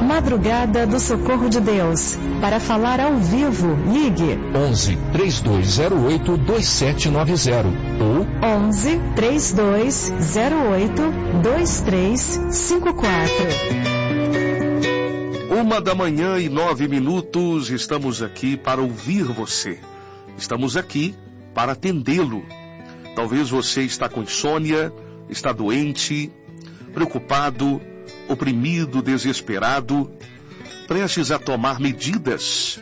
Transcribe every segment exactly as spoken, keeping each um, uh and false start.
Madrugada do Socorro de Deus. Para falar ao vivo, ligue onze, três dois zero oito, dois sete nove zero ou onze, três dois zero oito, dois três cinco quatro. Uma da manhã e nove minutos, estamos aqui para ouvir você. Estamos aqui para atendê-lo. Talvez você está com insônia, está doente, preocupado, oprimido, desesperado, prestes a tomar medidas,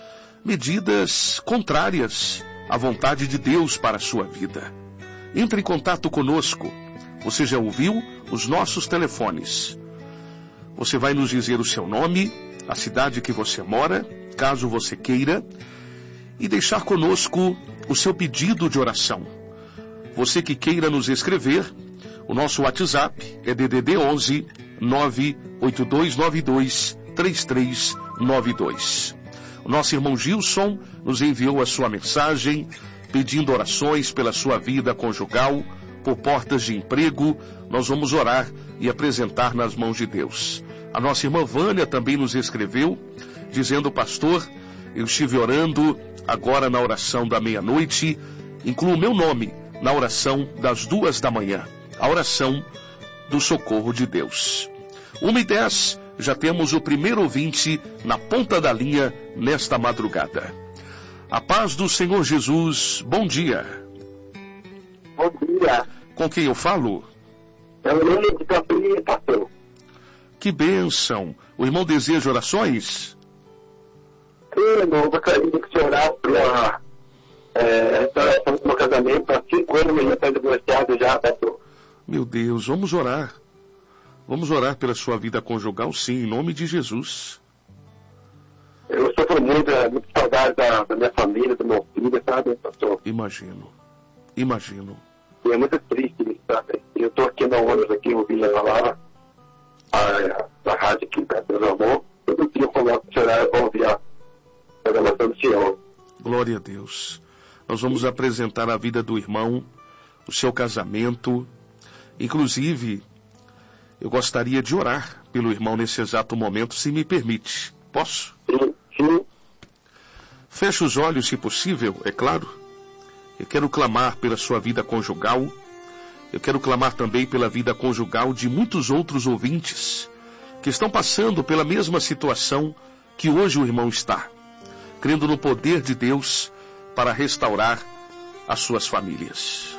medidas contrárias à vontade de Deus para a sua vida. Entre em contato conosco. Você já ouviu os nossos telefones. Você vai nos dizer o seu nome, a cidade que você mora, caso você queira, e deixar conosco o seu pedido de oração. Você que queira nos escrever, o nosso WhatsApp é D D D onze, nove oito dois nove dois, três três nove dois. O nosso irmão Gilson nos enviou a sua mensagem, pedindo orações pela sua vida conjugal, por portas de emprego. Nós vamos orar e apresentar nas mãos de Deus. A nossa irmã Vânia também nos escreveu, dizendo: pastor, eu estive orando agora na oração da meia-noite, incluo o meu nome na oração das duas da manhã, a oração do socorro de Deus. Uma e dez, já temos o primeiro ouvinte na ponta da linha nesta madrugada. A paz do Senhor Jesus, bom dia. Bom dia. Com quem eu falo? É o nome de Campinas, pastor. Que bênção. O irmão deseja orações? Sim, irmão, eu gostaria que o senhor orasse pela é, restauração do meu casamento. Há cinco anos eu já estou divorciado já, pastor. Meu Deus, vamos orar. Vamos orar pela sua vida conjugal, sim, em nome de Jesus. Eu sofro muito, muito saudade da, da minha família, do meu filho, sabe, pastor? Imagino, imagino. E é muito triste, sabe? Eu estou aqui no ônibus, aqui, ouvindo a palavra, a, a rádio aqui, da Deus Amor. Todo dia eu coloco o senhor, eu vou ouvir a programação do senhor. Glória a Deus. Nós vamos apresentar a vida do irmão, o seu casamento. Inclusive, eu gostaria de orar pelo irmão nesse exato momento, se me permite. Posso? Sim, sim. Feche os olhos, se possível, é claro. Eu quero clamar pela sua vida conjugal. Eu quero clamar também pela vida conjugal de muitos outros ouvintes que estão passando pela mesma situação que hoje o irmão está, crendo no poder de Deus para restaurar as suas famílias.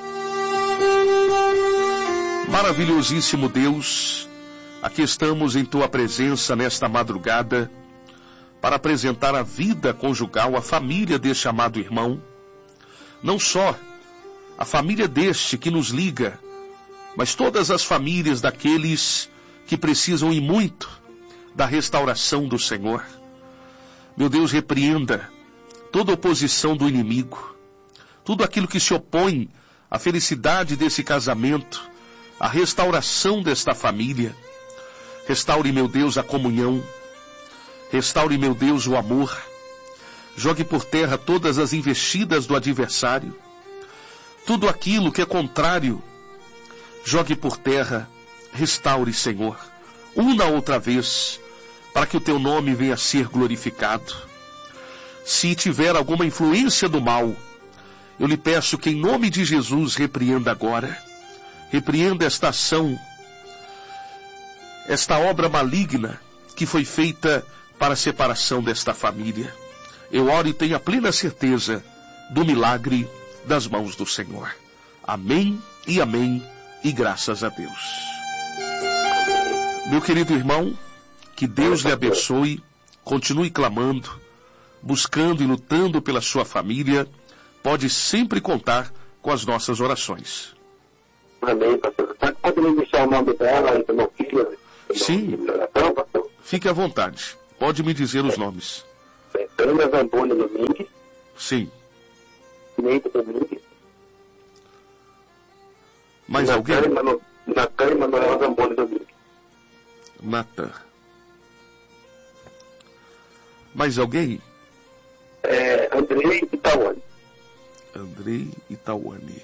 Maravilhosíssimo Deus, aqui estamos em Tua presença nesta madrugada para apresentar a vida conjugal, a família deste amado irmão. Não só a família deste que nos liga, mas todas as famílias daqueles que precisam e muito da restauração do Senhor. Meu Deus, repreenda toda oposição do inimigo, tudo aquilo que se opõe à felicidade desse casamento, à restauração desta família. Restaure, meu Deus, a comunhão. Restaure, meu Deus, o amor. Jogue por terra todas as investidas do adversário. Tudo aquilo que é contrário, jogue por terra. Restaure, Senhor, una outra vez, para que o Teu nome venha a ser glorificado. Se tiver alguma influência do mal, eu lhe peço que em nome de Jesus repreenda agora. Repreenda esta ação, esta obra maligna que foi feita para a separação desta família. Eu oro e tenho a plena certeza do milagre das mãos do Senhor. Amém e amém, e graças a Deus. Meu querido irmão, que Deus lhe abençoe, continue clamando, buscando e lutando pela sua família. Pode sempre contar com as nossas orações. Amém, pastor. Pode me deixar o nome dela e do meu filho? Sim, fique à vontade. Pode me dizer os nomes. Ana Zamboni Domingues. Sim. Neide Domingues. Mais alguém? Natan e Manuel Zamboni Domingues. Natan. Mais alguém? É, Andrei Itauane. Andrei Itauane.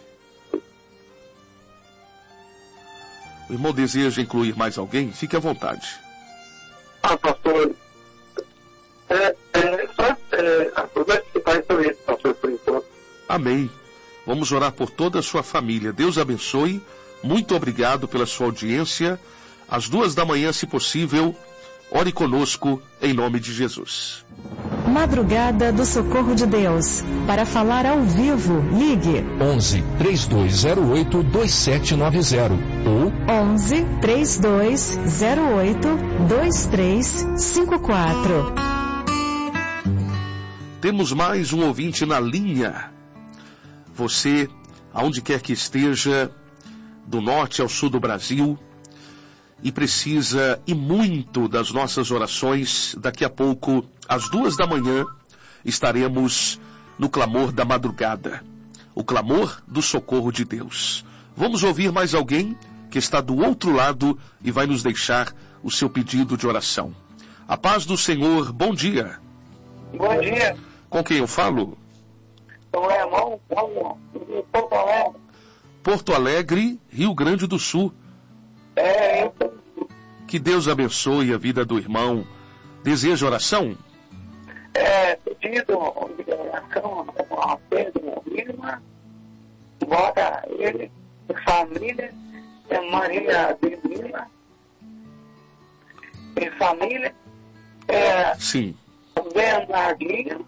O irmão deseja incluir mais alguém? Fique à vontade. Ah, pastor, é, é só é, aproveitar que faz sobre isso, pastor, por enquanto. Amém. Vamos orar por toda a sua família. Deus abençoe. Muito obrigado pela sua audiência. Às duas da manhã, se possível, ore conosco em nome de Jesus. Madrugada do Socorro de Deus. Para falar ao vivo, ligue onze, três dois zero oito, dois sete nove zero ou onze, três dois zero oito, dois três cinco quatro. Temos mais um ouvinte na linha. Você, aonde quer que esteja, do norte ao sul do Brasil, e precisa e muito das nossas orações, daqui a pouco, às duas da manhã, estaremos no clamor da madrugada, o clamor do socorro de Deus. Vamos ouvir mais alguém que está do outro lado e vai nos deixar o seu pedido de oração. A paz do Senhor, bom dia. Bom dia. Com quem eu falo? O irmão Paulo, de Porto Alegre. Porto Alegre, Rio Grande do Sul. É, eu Que Deus abençoe a vida do irmão. Deseja oração? é, pedido de oração a Pedro Lima, bota ele, família, é Maria de Lima, e família, é, Sim. Bernardinho,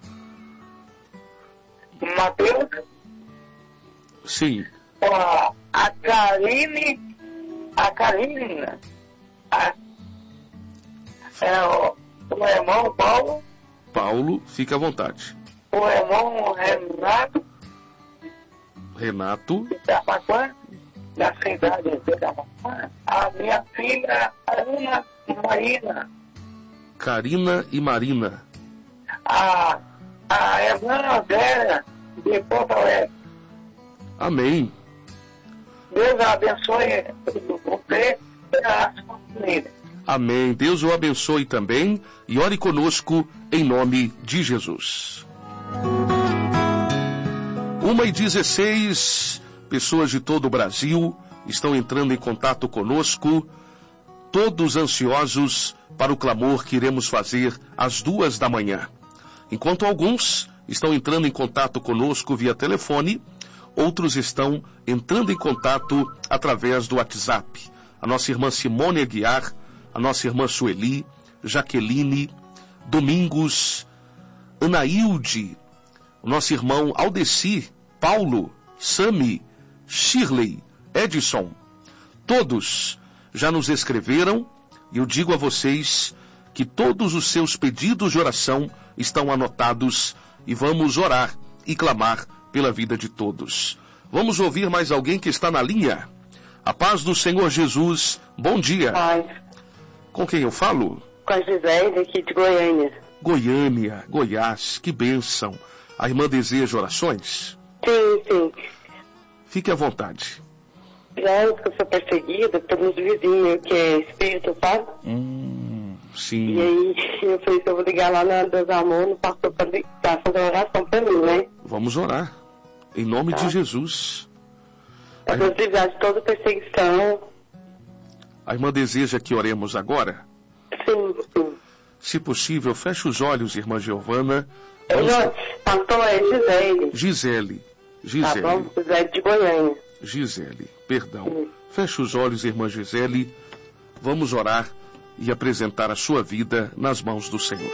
Matheus, Sim. a, a Karine, a Karine, a, é, o, o irmão Paulo, Paulo, fica à vontade. o irmão Renato, Renato, de Itapaquã, da cidade de Itapaquã, a minha filha Ana Marina, Karina e Marina. a, a irmã Vera de Porto Alegre. Amém. Deus abençoe você e a sua família. Amém. Deus o abençoe também e ore conosco em nome de Jesus. Uma e dezesseis, pessoas de todo o Brasil estão entrando em contato conosco, todos ansiosos para o clamor que iremos fazer às duas da manhã. Enquanto alguns estão entrando em contato conosco via telefone, outros estão entrando em contato através do WhatsApp. A nossa irmã Simone Aguiar, a nossa irmã Sueli, Jaqueline, Domingos, Anaílde, o nosso irmão Aldeci, Paulo, Sami, Shirley, Edson, todos já nos escreveram e eu digo a vocês que todos os seus pedidos de oração estão anotados e vamos orar e clamar pela vida de todos. Vamos ouvir mais alguém que está na linha. A paz do Senhor Jesus, bom dia. Paz. Com quem eu falo? Com a Gisele aqui de Goiânia. Goiânia, Goiás, que bênção. A irmã deseja orações? Sim, sim. Fique à vontade. Já antes que eu sou perseguida pelos vizinhos, que é espírito, sabe? Hum, E sim. aí eu falei que eu vou ligar lá na Deus Amor, no pastor, para ligar, fazer oração pra mim, né? Vamos orar. Em nome Tá. de Jesus. Pra Deus livrar de toda perseguição. A irmã deseja que oremos agora? Sim, sim. Se possível, feche os olhos, irmã Giovana. Eu Vamos- não, pastor é Gisele. Gisele. Tá Gisele. bom? Gisele de Goiânia. Gisele, perdão. Sim. Feche os olhos, irmã Gisele. Vamos orar e apresentar a sua vida nas mãos do Senhor.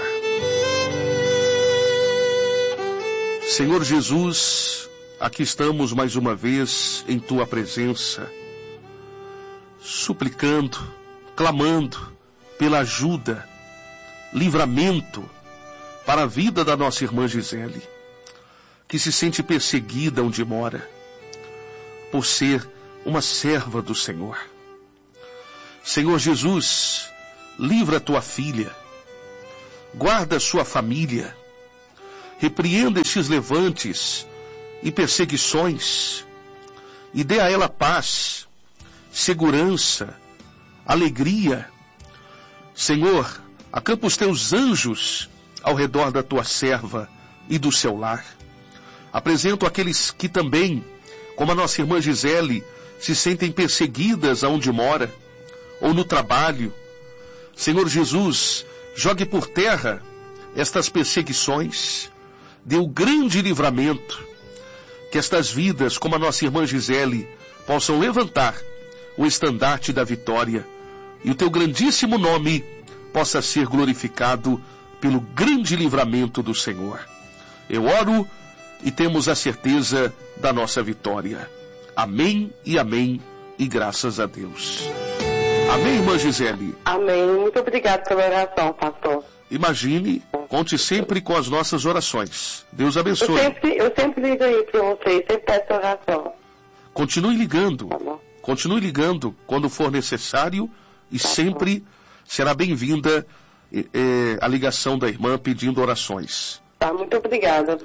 Senhor Jesus, aqui estamos mais uma vez em tua presença, suplicando, clamando pela ajuda, livramento para a vida da nossa irmã Gisele, que se sente perseguida onde mora, por ser uma serva do Senhor. Senhor Jesus, livra tua filha, guarda sua família, repreenda estes levantes e perseguições, e dê a ela paz, segurança, alegria. Senhor, acampa os teus anjos ao redor da tua serva e do seu lar. Apresento aqueles que também, como a nossa irmã Gisele, se sentem perseguidas aonde mora, ou no trabalho. Senhor Jesus, jogue por terra estas perseguições, dê o grande livramento, que estas vidas, como a nossa irmã Gisele, possam levantar o estandarte da vitória e o teu grandíssimo nome possa ser glorificado pelo grande livramento do Senhor. Eu oro e temos a certeza da nossa vitória. Amém e amém, e graças a Deus. Amém, irmã Gisele? Amém. Muito obrigado pela oração, pastor. Imagine, conte sempre com as nossas orações. Deus abençoe. Eu sempre, eu sempre ligo aí para vocês, sempre peço oração. Continue ligando. Tá bom. Continue ligando quando for necessário e tá sempre bom. Será bem-vinda eh, a ligação da irmã pedindo orações. Tá, muito obrigada.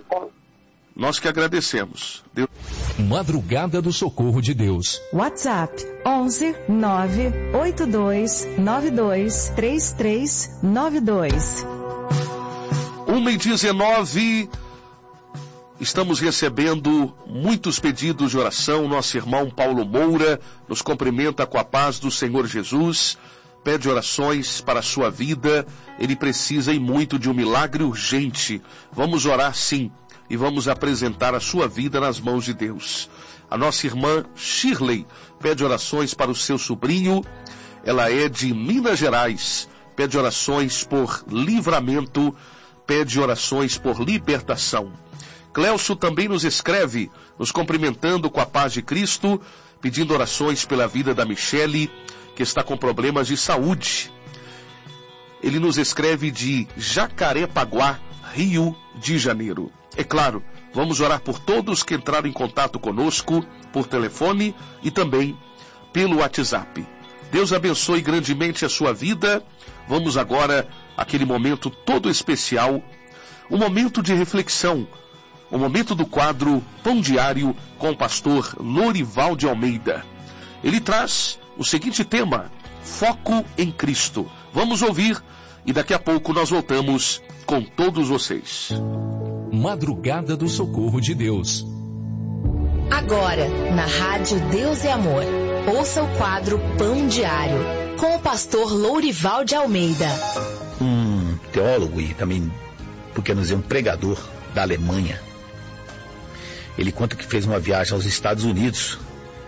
Nós que agradecemos. Deus... Madrugada do Socorro de Deus. WhatsApp onze nove oito dois nove dois três três nove dois. uma e dezenove. Estamos recebendo muitos pedidos de oração. Nosso irmão Paulo Moura nos cumprimenta com a paz do Senhor Jesus. Pede orações para a sua vida. Ele precisa e muito de um milagre urgente. Vamos orar sim. E vamos apresentar a sua vida nas mãos de Deus. A nossa irmã Shirley pede orações para o seu sobrinho. Ela é de Minas Gerais. Pede orações por livramento. Pede orações por libertação. Cleuso também nos escreve, nos cumprimentando com a paz de Cristo, pedindo orações pela vida da Michele, que está com problemas de saúde. Ele nos escreve de Jacarepaguá, Rio de Janeiro. É claro, vamos orar por todos que entraram em contato conosco, por telefone e também pelo WhatsApp. Deus abençoe grandemente a sua vida. Vamos agora àquele momento todo especial, um momento de reflexão, o momento do quadro Pão Diário com o pastor Lorival de Almeida. Ele traz o seguinte tema: foco em Cristo. Vamos ouvir e daqui a pouco nós voltamos com todos vocês. Madrugada do Socorro de Deus. Agora, na Rádio Deus é Amor, ouça o quadro Pão Diário, com o pastor Lourival de Almeida. Um teólogo e também, por que não dizer, um pregador da Alemanha. Ele conta que fez uma viagem aos Estados Unidos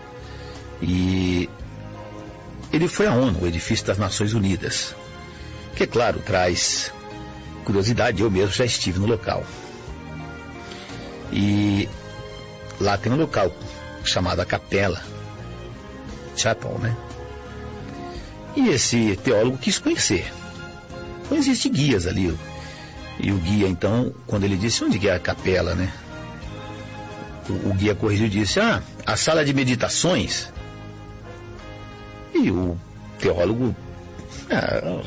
e ele foi à ONU, o Edifício das Nações Unidas, que, é claro, traz curiosidade. Eu mesmo já estive no local. E lá tem um local chamado a Capela Chapel, né? E esse teólogo quis conhecer. Então existem guias ali. E o guia, então, quando ele disse onde é a capela, né? O, o guia corrigiu e disse: ah, a sala de meditações. E o teólogo, ah,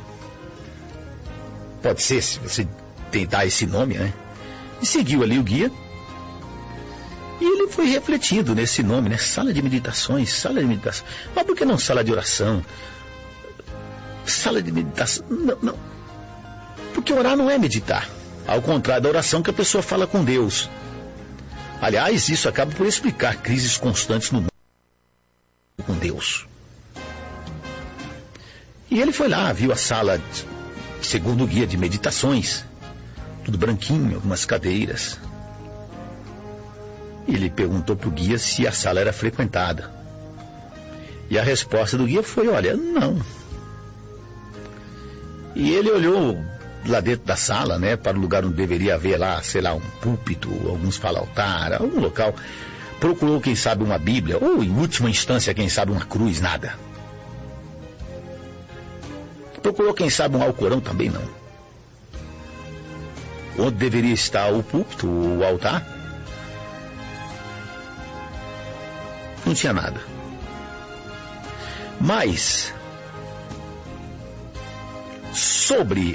pode ser, se você tentar esse nome, né? E seguiu ali o guia. E ele foi refletindo nesse nome, né? Sala de meditações, sala de meditação. Mas por que não sala de oração? Sala de meditação. Não, não. Porque orar não é meditar. Ao contrário da oração que a pessoa fala com Deus. Aliás, isso acaba por explicar crises constantes no mundo com Deus. E ele foi lá, viu a sala, segundo o guia, de meditações. Tudo branquinho, algumas cadeiras. E ele perguntou para o guia se a sala era frequentada. E a resposta do guia foi: olha, não. E ele olhou lá dentro da sala, né, para o lugar onde deveria haver lá, sei lá, um púlpito, alguns falam altar, algum local. Procurou, quem sabe, uma Bíblia, ou em última instância, quem sabe, uma cruz, nada. Procurou, quem sabe, um Alcorão, também não. Onde deveria estar o púlpito, o altar, não tinha nada. Mas sobre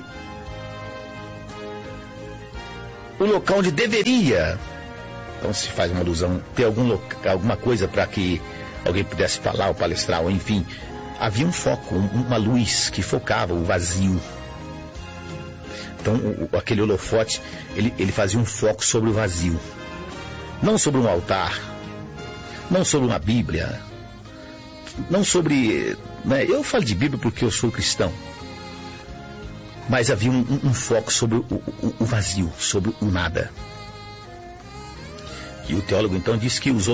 o local onde deveria, então se faz uma alusão, ter algum loca, alguma coisa para que alguém pudesse falar ou palestrar, ou enfim, havia um foco, uma luz que focava o vazio. Então o, aquele holofote, ele, ele fazia um foco sobre o vazio, não sobre um altar, não sobre uma Bíblia, não sobre, né, eu falo de Bíblia porque eu sou cristão. mas havia um, um, um foco sobre o, o, o vazio, sobre o nada. E o teólogo então disse que os